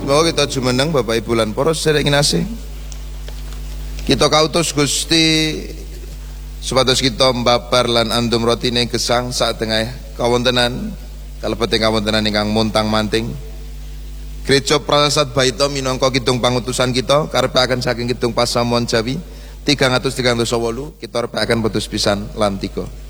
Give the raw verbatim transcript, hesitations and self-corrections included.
Bahwa kita jumeneng Bapak Ibu lan para sedherek kinasih. Kita kautus Gusti supados kita mbabar lan andum rotine gesang sak tengah kawontenan kalebet kawontenan ingkang montang-manting. Gereja Prasat Baita minangka kidung pangutusan kita karepaken saking kidung pasamuan Jawi tiga ratus tiga puluh delapan kita repaken putus pisan lan tiga.